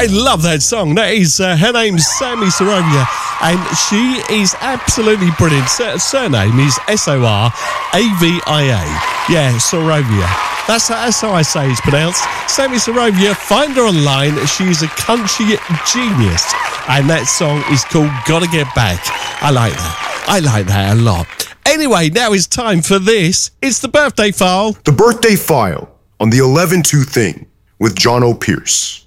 I love that song. That is, her name's Sammy Sorovia, and she is absolutely brilliant. Surname is Soravia. Yeah, Sorovia. That's how I say it's pronounced. Sammy Sorovia, find her online. She's a country genius. And that song is called Gotta Get Back. I like that a lot. Anyway, now it's time for this. It's the birthday file. The birthday file on the 11-2 thing with John O'Pierce.